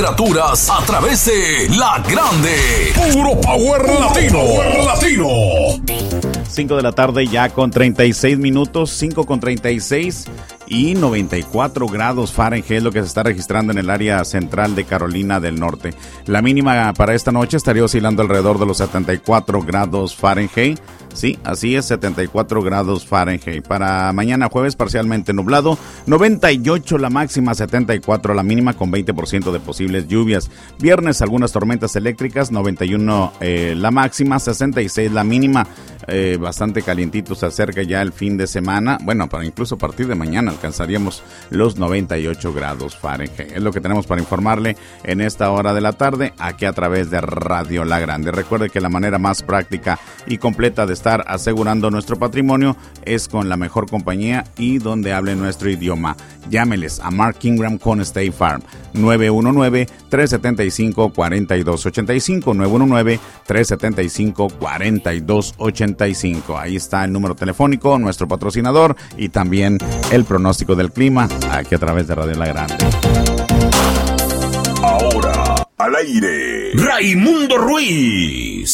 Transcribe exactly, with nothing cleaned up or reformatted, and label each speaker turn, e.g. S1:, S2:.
S1: Temperaturas a través de La Grande. Puro Power Latino. Power Latino.
S2: cinco de la tarde ya con treinta y seis minutos, cinco con treinta y seis y noventa y cuatro grados Fahrenheit, lo que se está registrando en el área central de Carolina del Norte. La mínima para esta noche estaría oscilando alrededor de los setenta y cuatro grados Fahrenheit. Sí, así es, setenta y cuatro grados Fahrenheit. Para mañana jueves parcialmente nublado, noventa y ocho la máxima, setenta y cuatro la mínima con veinte por ciento de posibles lluvias. Viernes algunas tormentas eléctricas, noventa y uno eh, la máxima, sesenta y seis la mínima. Eh, bastante calientito, se acerca ya el fin de semana. Bueno, para incluso a partir de mañana alcanzaríamos los noventa y ocho grados Fahrenheit. Es lo que tenemos para informarle en esta hora de la tarde, aquí a través de Radio La Grande. Recuerde que la manera más práctica y completa de estar asegurando nuestro patrimonio es con la mejor compañía y donde hable nuestro idioma. Llámeles a Mark Ingram con State Farm, nueve uno nueve, tres siete cinco, cuatro dos ocho cinco, nueve uno nueve, tres siete cinco, cuatro dos ocho cinco. Ahí está el número telefónico, nuestro patrocinador y también el pronóstico del clima aquí a través de Radio La Grande.
S1: Ahora, al aire, Raimundo Ruiz.